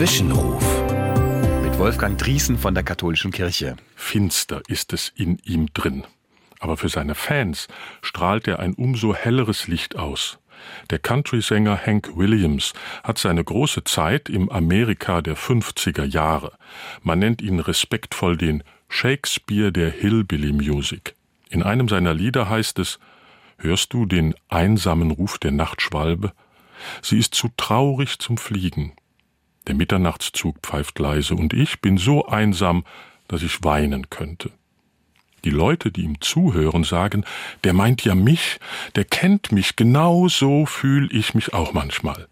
Zwischenruf mit Wolfgang Drießen von der Katholischen Kirche. Finster ist es in ihm drin. Aber für seine Fans strahlt er ein umso helleres Licht aus. Der Country-Sänger Hank Williams hat seine große Zeit im Amerika der 50er Jahre. Man nennt ihn respektvoll den Shakespeare der Hillbilly Music. In einem seiner Lieder heißt es: Hörst du den einsamen Ruf der Nachtschwalbe? Sie ist zu traurig zum Fliegen. Der Mitternachtszug pfeift leise und ich bin so einsam, dass ich weinen könnte. Die Leute, die ihm zuhören, sagen, der meint ja mich, der kennt mich, genau so fühle ich mich auch manchmal.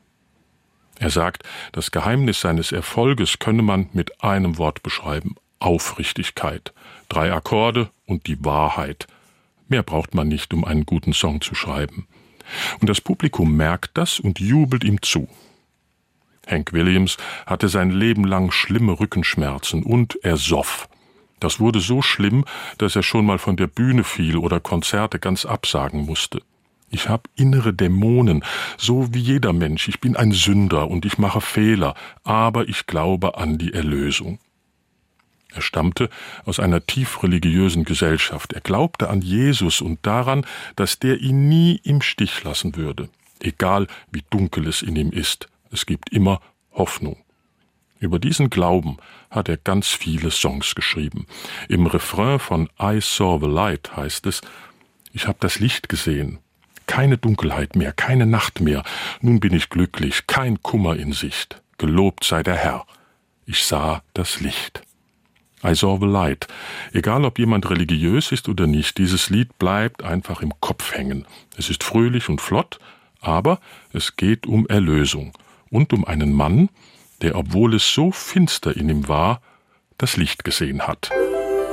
Er sagt, das Geheimnis seines Erfolges könne man mit einem Wort beschreiben: Aufrichtigkeit. 3 Akkorde und die Wahrheit. Mehr braucht man nicht, um einen guten Song zu schreiben. Und das Publikum merkt das und jubelt ihm zu. Hank Williams hatte sein Leben lang schlimme Rückenschmerzen und er soff. Das wurde so schlimm, dass er schon mal von der Bühne fiel oder Konzerte ganz absagen musste. Ich habe innere Dämonen, so wie jeder Mensch. Ich bin ein Sünder und ich mache Fehler, aber ich glaube an die Erlösung. Er stammte aus einer tief religiösen Gesellschaft. Er glaubte an Jesus und daran, dass der ihn nie im Stich lassen würde. Egal wie dunkel es in ihm ist, es gibt immer Hoffnung. Über diesen Glauben hat er ganz viele Songs geschrieben. Im Refrain von I Saw the Light heißt es: Ich habe das Licht gesehen. Keine Dunkelheit mehr, keine Nacht mehr. Nun bin ich glücklich, kein Kummer in Sicht. Gelobt sei der Herr. Ich sah das Licht. I saw the light. Egal, ob jemand religiös ist oder nicht, dieses Lied bleibt einfach im Kopf hängen. Es ist fröhlich und flott, aber es geht um Erlösung und um einen Mann, der, obwohl es so finster in ihm war, das Licht gesehen hat.